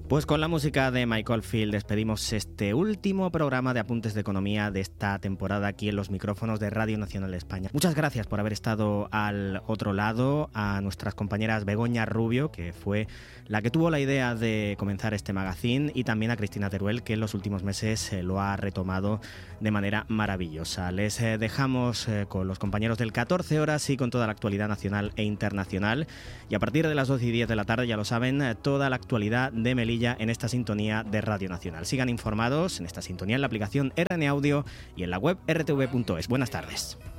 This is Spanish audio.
Pues con la música de Michael Field despedimos este último programa de Apuntes de Economía de esta temporada aquí en los micrófonos de Radio Nacional de España. Muchas gracias por haber estado al otro lado, a nuestras compañeras Begoña Rubio, que fue la que tuvo la idea de comenzar este magazine, y también a Cristina Teruel, que en los últimos meses lo ha retomado de manera maravillosa. Les dejamos con los compañeros del 14 horas y con toda la actualidad nacional e internacional. Y a partir de las 12:10 de la tarde, ya lo saben, toda la actualidad de Melilla en esta sintonía de Radio Nacional. Sigan informados en esta sintonía en la aplicación RN Audio y en la web rtv.es. Buenas tardes.